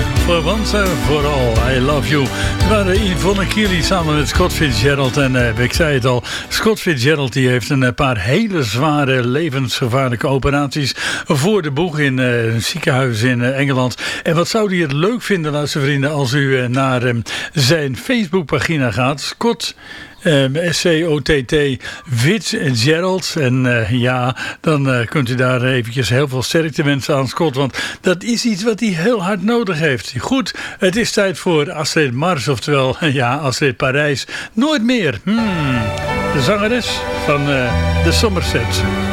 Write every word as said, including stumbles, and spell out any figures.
For once and for all, I love you. We waren Yvonne Keely samen met Scott Fitzgerald. En uh, ik zei het al, Scott Fitzgerald die heeft een paar hele zware levensgevaarlijke operaties voor de boeg in uh, een ziekenhuis in uh, Engeland. En wat zou hij het leuk vinden, luister vrienden, als u uh, naar um, zijn Facebookpagina gaat. Scott Um, S C O T T Fitzgerald. En uh, ja, dan uh, kunt u daar eventjes heel veel sterkte wensen aan Scott. Want dat is iets wat hij heel hard nodig heeft. Goed, het is tijd voor Astrid Mars. Oftewel, ja, Astrid Parijs. Nooit meer. Hmm, de zangeres van uh, de Somerset.